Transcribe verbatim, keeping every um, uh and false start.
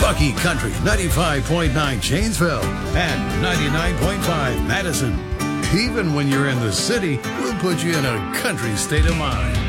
Bucky Country ninety-five point nine Janesville and ninety-nine point five Madison. Even when you're in the city, we'll put you in a country state of mind.